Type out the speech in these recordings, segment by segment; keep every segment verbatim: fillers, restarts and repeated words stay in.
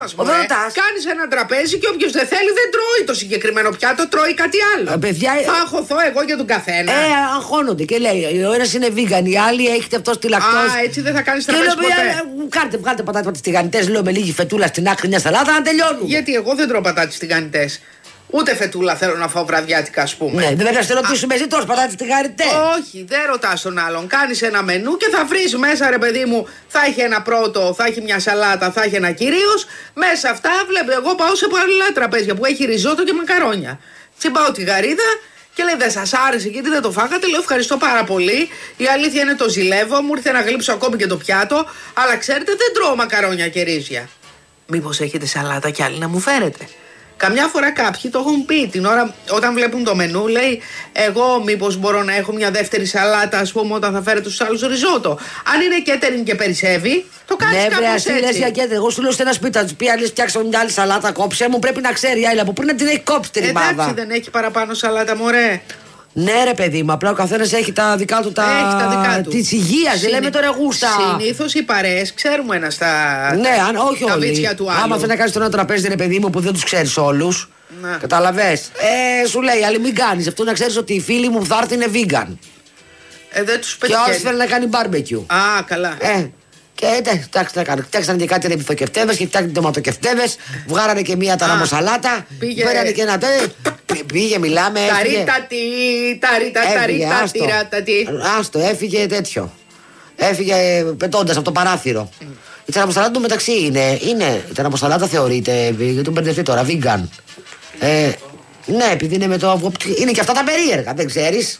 Κάνεις ένα τραπέζι και όποιος δεν θέλει δεν τρώει το συγκεκριμένο πιάτο, τρώει κάτι άλλο. Ε, παιδιά, θα αγχωθώ εγώ για τον καθένα. Ε, αγχώνονται και λέει: ο ένας είναι vegan, η άλλη έχετε αυτό τη λακτόζη. Α, έτσι δεν θα κάνεις τραπέζι ποτέ. Κάντε, βγάλτε πατάτες τηγανιτές, λέω με λίγη φετούλα στην άκρη μια σαλάτα να τελειώνουν. Γιατί εγώ δεν τρώω πατάτες τηγανιτές. Ούτε φετούλα θέλω να φάω βραδιάτικα, ας πούμε. Ναι, δεν πρέπει να σε ρωτήσουμε εσύ τόσο πατάτες τηγανιτές. Όχι, δεν ρωτάς τον άλλον. Κάνεις ένα μενού και θα βρεις μέσα, ρε παιδί μου, θα έχει ένα πρώτο, θα έχει μια σαλάτα, θα έχει ένα κυρίως. Μέσα αυτά βλέπω. Εγώ πάω σε πολλά τραπέζια που έχει ριζότο και μακαρόνια. Τσιμπάω τη γαρίδα και λέει: δεν σας άρεσε, γιατί δεν το φάγατε. Λέω: ευχαριστώ πάρα πολύ. Η αλήθεια είναι το ζηλεύω. Μου ήρθε να γλύψω ακόμη και το πιάτο. Αλλά ξέρετε, δεν τρώω μακαρόνια και ρύζια. Μήπως έχετε σαλάτα κι άλλη να μου φέρετε. Καμιά φορά κάποιοι το έχουν πει την ώρα όταν βλέπουν το μενού, λέει: εγώ μήπως μπορώ να έχω μια δεύτερη σαλάτα, ας πούμε, όταν θα φέρετε τους άλλους ριζότο. Αν είναι catering και περισσεύει, το κάνεις ναι, κάπως έτσι. Ναι, βρε, για catering. Εγώ σου λέω σε ένα σπίτι, θα του πει: αν φτιάξαμε μια άλλη σαλάτα, κόψε μου. Πρέπει να ξέρει η άλλη από πριν να την έχει κόψει την ρημάδα. Εντάξει, δεν έχει παραπάνω σαλάτα, μωρέ. Ναι, ρε παιδί μου, απλά ο καθένας έχει τα δικά του τα. Έχει τα δικά του. Της υγείας, Συνη... δεν λέμε τώρα γούστα. Συνήθως οι παρέες ξέρουμε ένα στα. Ναι, αν, όχι τα όλοι. Του άλλου. Άμα θέλει να κάνει το ένα τραπέζι, ρε παιδί μου, που δεν του ξέρει όλου. Ναι. Καταλαβες. Ε, σου λέει, αλλά μην κάνει. Αυτό να ξέρει ότι οι φίλοι μου που θα έρθει είναι vegan. Ε, δεν τους πετυχαίνει. Και όσοι θέλει να κάνει barbecue. Α, καλά. Ε, και εντάξει, να κάνουν. Φτιάξανε και κάτι ρεμπιθοκευτεύες και φτιάξανε ντοματοκευτεύες. Βγάρανε και μία ταραμοσαλάτα. Πήγε. Φέρανε και ένα τέ. Πήγε, μιλάμε. Ταρίτατη, ταρίτατη, ταρίτατη. Άστο, έφυγε τέτοιο. Έφυγε πετώντας από το παράθυρο. Mm. Η ταραμοσαλάτα του μεταξύ είναι. είναι η ταραμοσαλάτα θεωρείται, γιατί τον μπερδευτεί τώρα, vegan. Ε, ναι, επειδή είναι με το. Είναι και αυτά τα περίεργα, δεν ξέρεις.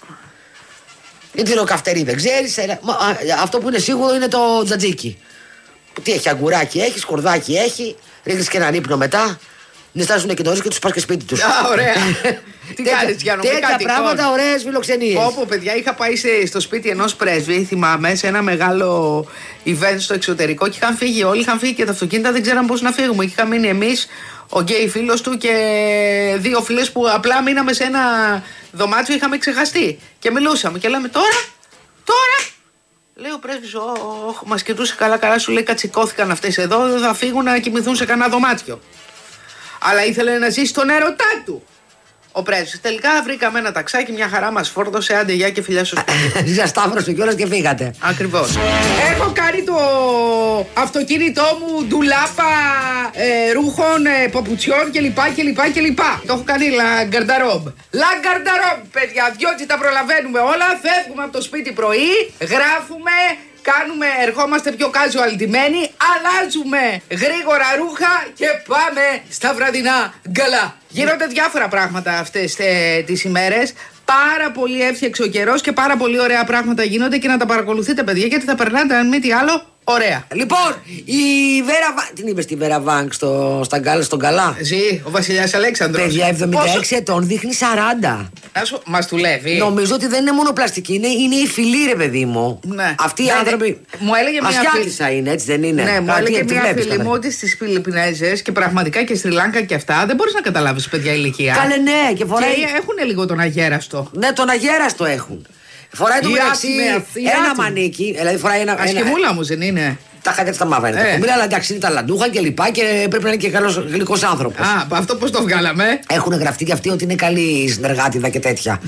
Η τυροκαυτερή δεν ξέρεις. Αυτό που είναι σίγουρο είναι το τζατζίκι. Τι έχει, αγκουράκι έχει, σκορδάκι έχει. Ρίχνεις και έναν ύπνο μετά. Νιστάζουν και νωρίς και τους πας και σπίτι τους. Α, ωραία. Τι κάνεις για νομικά τέτοια πράγματα, ωραίες φιλοξενίες. Όπου, παιδιά, είχα πάει στο σπίτι ενός πρέσβη, θυμάμαι, σε ένα μεγάλο event στο εξωτερικό και είχαν φύγει όλοι, είχαν φύγει και τα αυτοκίνητα, δεν ξέραμε πώς να φύγουμε. Και είχα μείνει εμείς, ο γκέι φίλος του και δύο φίλες που απλά μείναμε σε ένα δωμάτιο, είχαμε ξεχαστεί. Και μιλούσαμε και λέμε τώρα, τώρα. Λέει ο πρέσβης, όχ, μας κοιτούσε καλά-καλά, σου λέει κατσικώθηκαν αυτές εδώ, δεν θα φύγουν να κοιμηθούν σε κανένα δωμάτιο. Αλλά ήθελε να ζήσει τον έρωτά του. Ο πρέσβης. Τελικά βρήκαμε ένα ταξάκι, μια χαρά μας φόρτωσε, άντε γεια και φιλιά στο σπίτι. Σας σταύρωσε κιόλας και φύγατε. Ακριβώς. Έχω κάνει το αυτοκίνητό μου ντουλάπα ε, ρούχων, ε, παπουτσιών κλπ. κλπ, κλπ. Το έχω κάνει λαγκαρνταρόμπ. Λαγκαρνταρόμπ, παιδιά, διότι τα προλαβαίνουμε όλα. Φεύγουμε από το σπίτι πρωί, γράφουμε. Κάνουμε, ερχόμαστε πιο casual-ντυμένοι, αλλάζουμε γρήγορα ρούχα και πάμε στα βραδινά γκαλά. Γίνονται διάφορα πράγματα αυτές ε, τις ημέρες. Πάρα πολύ έφτιαξε ο καιρός και πάρα πολύ ωραία πράγματα γίνονται και να τα παρακολουθείτε, παιδιά, γιατί θα περνάτε αν μη τι άλλο ωραία. Λοιπόν, η Βέρα Βάνκ. Τι είπε στη Βέρα Βάνκ στο, στον Καλά. Ζει, ο Βασιλιάς Αλέξανδρος. Παιδιά, εβδομήντα έξι Πόσο... ετών, δείχνει σαράντα. Άσο, μας δουλεύει. Νομίζω ότι δεν είναι μόνο πλαστική, είναι, είναι η φυλή, ρε παιδί μου. Ναι. Αυτοί οι ναι, άνθρωποι. Ναι. Μου έλεγε μια φίλη. Είναι, έτσι δεν είναι. Ναι, μου έλεγε μια βλέπεις, φίλη μου ότι στις Φιλιππινέζες και πραγματικά και Σρι Λάνκα και αυτά δεν μπορείς να καταλάβεις, παιδιά, ηλικία. Καλέ, ναι, και φοράει. Και έχουν λίγο τον αγέραστο. Ναι, τον αγέραστο έχουν. Φοράει το μεταξύ ένα μανίκι. Δηλαδή φοράει ένα. Ασκημούλα μου δεν είναι. Τα χάκια τα μαύρα είναι. Ε. Αλλά εντάξει είναι τα λαντούχα και λοιπά και πρέπει να είναι και καλός γλυκός άνθρωπος. Α, αυτό πώς το βγάλαμε. Έχουν γραφτεί και αυτοί ότι είναι καλή συνεργάτιδα και τέτοια.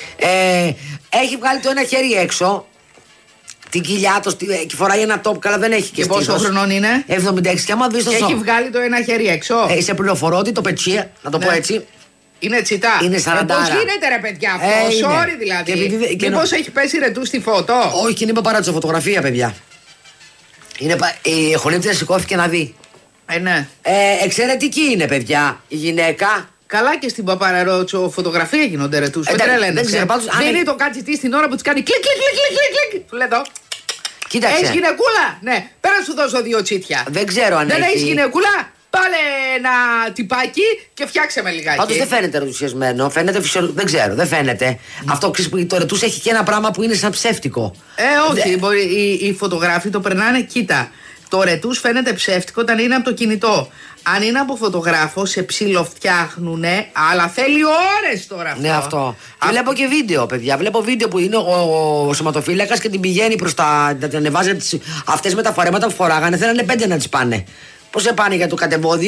Ε, έχει βγάλει το ένα χέρι έξω. Την κοιλιά του και φοράει ένα τόπ, καλά δεν έχει και, και πόσο χρονών είναι? εβδομήντα έξι. Και άμα δεις το έχει βγάλει το ένα χέρι έξω. Ε, σε πληροφορώ ότι το πετσί, να το ναι. πω έτσι. Είναι τσιτά. Είναι σαραντάρα. Ε, πώς γίνεται ρε παιδιά αυτό, ε, sorry δηλαδή. Και, και μήπως νο... έχει πέσει ρετού στη φώτο. Όχι, και είναι παπαράτσο φωτογραφία, παιδιά. Είναι, η χωνήτρια σηκώθηκε να δει. Ε, ναι. Ε, εξαιρετική είναι, παιδιά, η γυναίκα. Καλά και στην παπαραρώτσο φωτογραφία γίνονται ρετούς. Δεν τρελαίνε. Δίνει το κάτι τη στην ώρα που τη κάνει κλικ, κλικ, κλικ, κλικ. Του λέει εδώ. Κοίταξε. Έχεις γυναικούλα. Ναι, πέρα να σου δώσω δύο τσίτια. Δεν ξέρω αν δεν έχει. έχεις γυναικούλα. Πάρε ένα τυπάκι και φτιάξε με λιγάκι. Πάντως δεν φαίνεται ενθουσιασμένο. Φαίνεται φυσιολογικό. Δεν ξέρω, δεν φαίνεται. Mm. Αυτό που το ρετούς έχει και ένα πράγμα που είναι σαν ψεύτικο. Ε, όχι. Δε... Μπορεί, οι, οι φωτογράφοι το περνάνε, κοίτα. Το ρετούς φαίνεται ψεύτικο όταν είναι από το κινητό. Αν είναι από φωτογράφο, σε ψιλοφτιάχνουνε, αλλά θέλει ώρες τώρα αυτό. Ναι, αυτό. Και Α... βλέπω και βίντεο, παιδιά. Βλέπω βίντεο που είναι ο, ο σωματοφύλακας και την πηγαίνει προς τα. Να την ανεβάζει αυτές με τα φορέματα που φοράγανε. Θέλανε πέντε να τις πάνε. Πώς σε πάνε για το κατεβόδι.